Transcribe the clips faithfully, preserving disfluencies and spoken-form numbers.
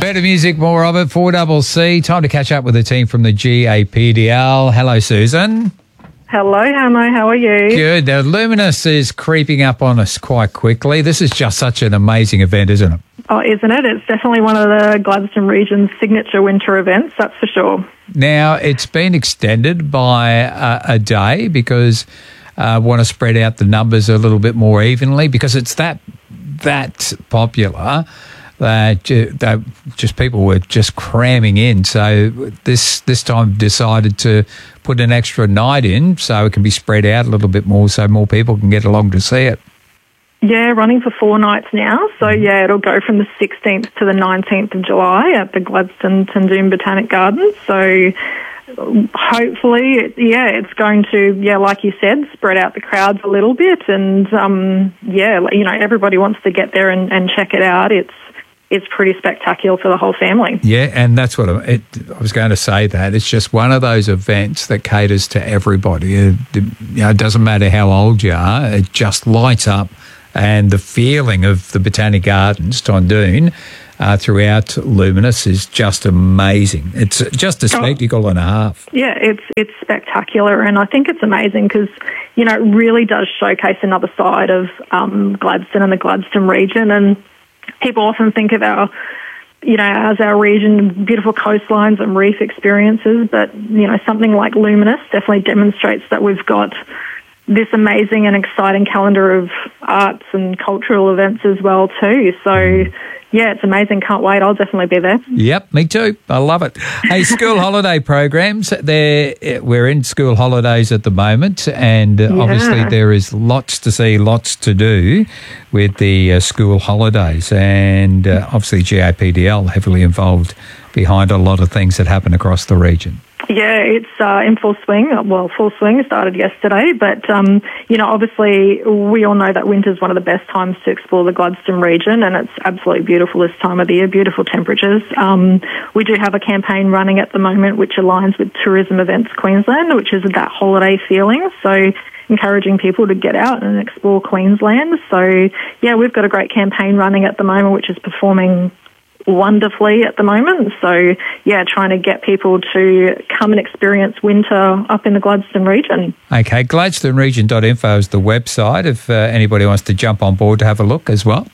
Better music, more of it. four C C. Time to catch up with the team from the G A P D L. Hello, Susan. Hello, Hamo. How are you? Good. Now, Luminous is creeping up on us quite quickly. This is just such an amazing event, isn't it? Oh, isn't it? It's definitely one of the Gladstone region's signature winter events, that's for sure. Now, it's been extended by a, a day because I uh, want to spread out the numbers a little bit more evenly because it's that that popular that, uh, that just people were just cramming in. So this this time decided to put an extra night in so it can be spread out a little bit more so more people can get along to see it. Yeah, running for four nights now. So, yeah, it'll go from the sixteenth to the nineteenth of July at the Gladstone Tandoon Botanic Gardens. So hopefully, yeah, it's going to, yeah, like you said, spread out the crowds a little bit. And, um, yeah, you know, everybody wants to get there and, and check it out. It's it's pretty spectacular for the whole family. Yeah, and that's what I, it, I was going to say, that it's just one of those events that caters to everybody. It, you know, it doesn't matter how old you are, it just lights up. And the feeling of the Botanic Gardens, Tandoon, uh, throughout Luminous is just amazing. It's just a spectacle and a half. Yeah, it's it's spectacular, and I think it's amazing because, you know, it really does showcase another side of um, Gladstone and the Gladstone region. And people often think of our, you know, as our region, beautiful coastlines and reef experiences, but, you know, something like Luminous definitely demonstrates that we've got this amazing and exciting calendar of arts and cultural events as well too. So, yeah, it's amazing. Can't wait. I'll definitely be there. Yep, me too. I love it. Hey, school holiday programs. They're, we're in school holidays at the moment, and uh, Yeah. obviously there is lots to see, lots to do with the uh, school holidays. And uh, obviously G A P D L heavily involved behind a lot of things that happen across the region. Yeah, it's uh, in full swing. Well, full swing started yesterday, but, um, you know, obviously we all know that winter's one of the best times to explore the Gladstone region, and it's absolutely beautiful this time of the year, beautiful temperatures. Um, we do have a campaign running at the moment which aligns with Tourism Events Queensland, which is that holiday feeling, so encouraging people to get out and explore Queensland. So, yeah, we've got a great campaign running at the moment which is performing wonderfully at the moment. So, yeah, trying to get people to come and experience winter up in the Gladstone region. Okay, gladstone region dot info is the website if uh, anybody wants to jump on board to have a look as well.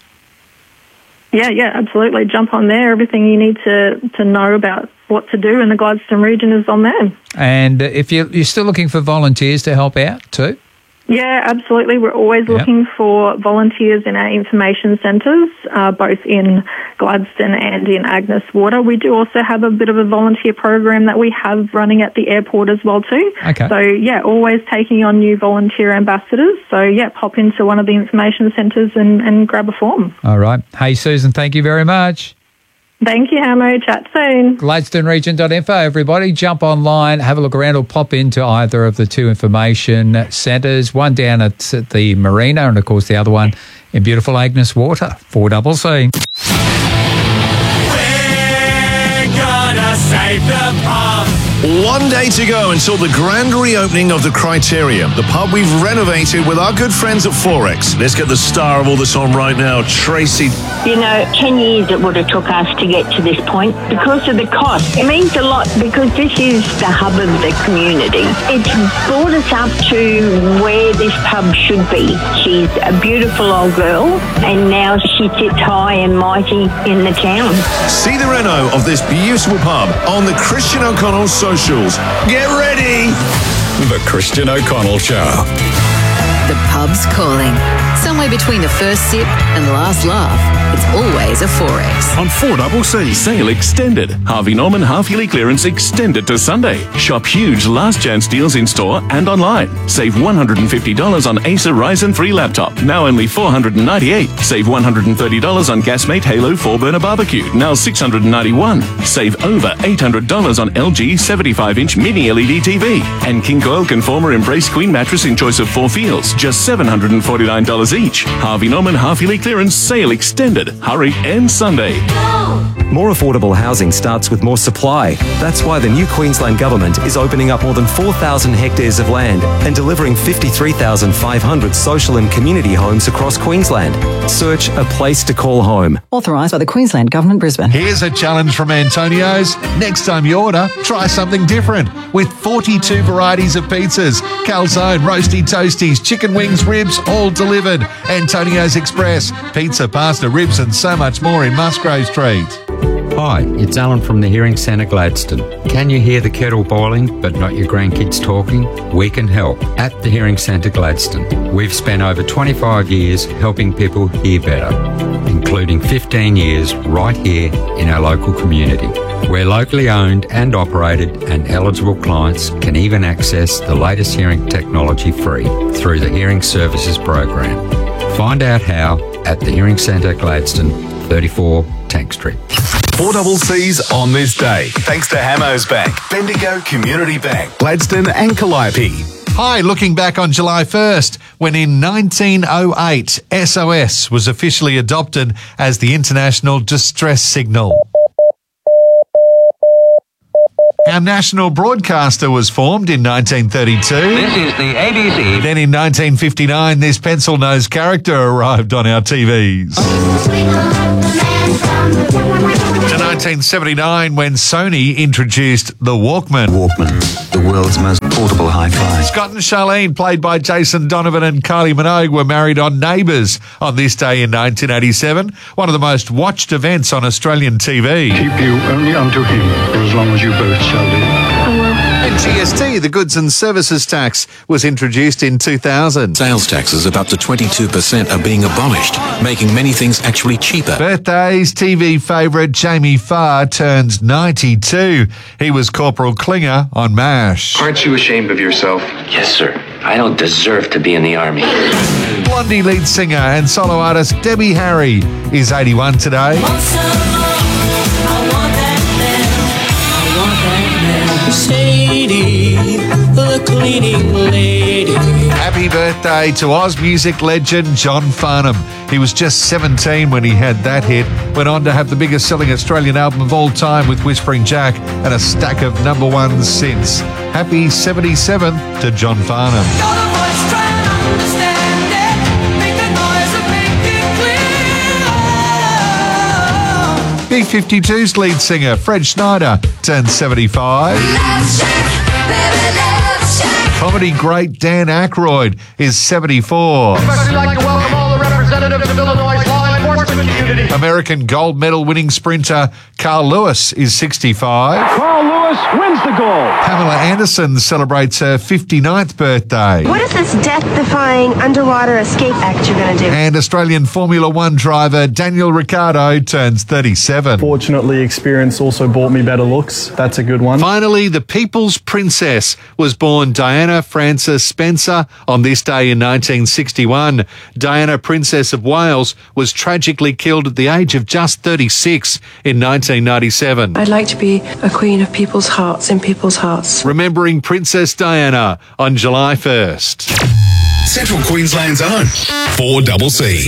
Yeah, yeah, absolutely. Jump on there. Everything you need to, to know about what to do in the Gladstone region is on there. And if you're, you're still looking for volunteers to help out too? Yeah, absolutely. We're always Yep. looking for volunteers in our information centres, uh, both in Gladstone and in Agnes Water. We do also have a bit of a volunteer program that we have running at the airport as well too. Okay. So, yeah, always taking on new volunteer ambassadors. So, yeah, pop into one of the information centres and, and grab a form. All right. Hey, Susan, thank you very much. Thank you, Hamo. Chat soon. gladstone region dot info, everybody. Jump online, have a look around, or pop into either of the two information centres, one down at the Marina and, of course, the other one in beautiful Agnes Water, four C C. We're gonna save the pub. One day to go until the grand reopening of the Criterium, the pub we've renovated with our good friends at Forex. Let's get the star of all this on right now, Tracy. You know, ten years it would have took us to get to this point because of the cost. It means a lot because this is the hub of the community. It's brought us up to where this pub should be. She's a beautiful old girl and now she sits high and mighty in the town. See the reno of this beautiful pub on the Christian O'Connell socials. Get ready! The Christian O'Connell Show. The pub's calling. Somewhere between the first sip and the last laugh, it's always a Forex. On four C C. Sale extended. Harvey Norman half-yearly clearance extended to Sunday. Shop huge last chance deals in store and online. Save one hundred fifty dollars on Acer Ryzen three laptop. Now only four hundred ninety-eight dollars. Save one hundred thirty dollars on Gasmate Halo four burner barbecue. Now six hundred ninety-one dollars. Save over eight hundred dollars on L G seventy-five inch mini L E D T V. And King Coil Conformer Embrace Queen mattress in choice of four feels. Just seven hundred forty-nine dollars each. Harvey Norman half-yearly clearance sale extended. Hurry and Sunday. More affordable housing starts with more supply. That's why the new Queensland Government is opening up more than four thousand hectares of land and delivering fifty-three thousand five hundred social and community homes across Queensland. Search A Place to Call Home. Authorised by the Queensland Government, Brisbane. Here's a challenge from Antonio's. Next time you order, try something different. With forty-two varieties of pizzas, calzone, roasty toasties, chicken wings, ribs, all delivered. Antonio's Express. Pizza, pasta, ribs and so much more in Musgrave Street. Hi, it's Alan from the Hearing Centre Gladstone. Can you hear the kettle boiling but not your grandkids talking? We can help at the Hearing Centre Gladstone. We've spent over twenty-five years helping people hear better, including fifteen years right here in our local community. We're locally owned and operated, and eligible clients can even access the latest hearing technology free through the Hearing Services Program. Find out how at the Hearing Centre Gladstone, thirty-four Tank Street. Four double C's on this day. Thanks to Hamos Bank, Bendigo Community Bank, Gladstone and Calliope. Hi, looking back on July first, when in nineteen oh eight, S O S was officially adopted as the International Distress Signal. Our national broadcaster was formed in nineteen thirty-two. This is the A B C. Then in nineteen fifty-nine, this pencil-nosed character arrived on our T Vs. To nineteen seventy-nine, when Sony introduced the Walkman. Walkman, the world's most portable hi-fi. Scott and Charlene, played by Jason Donovan and Kylie Minogue, were married on Neighbours on this day in nineteen eighty-seven, one of the most watched events on Australian T V. Keep you only unto him for as long as you both shall live. And G S T, the Goods and Services Tax, was introduced in two thousand. Sales taxes of up to twenty-two percent are being abolished, making many things actually cheaper. Birthdays, T V favourite Jamie Farr turns ninety-two. He was Corporal Klinger on MASH. Aren't you ashamed of yourself? Yes, sir. I don't deserve to be in the Army. Blondie lead singer and solo artist Debbie Harry is eighty-one today. Sadie, the cleaning lady. Happy birthday to Oz music legend John Farnham. He was just seventeen when he had that hit. Went on to have the biggest selling Australian album of all time with Whispering Jack and a stack of number ones since. Happy seventy-seventh to John Farnham. B fifty-two's lead singer Fred Schneider turned seventy-five. Comedy great Dan Aykroyd is seventy-four. I'd like to welcome all the representatives of Illinois' law enforcement community. American gold medal winning sprinter Carl Lewis is sixty-five. Carl Lewis wins the gold. Pamela Anderson celebrates her fifty-ninth birthday. What is this death-defying underwater escape act you're going to do? And Australian Formula One driver Daniel Ricciardo turns thirty-seven. Fortunately, experience also brought me better looks. That's a good one. Finally, the People's Princess was born Diana Frances Spencer on this day in nineteen sixty-one. Diana, Princess of Wales, was tragically killed at the age of just thirty-six in nineteen ninety-seven. I'd like to be a queen of people's hearts in people's hearts. Remembering Princess Diana on July first. Central Queensland's own four double C.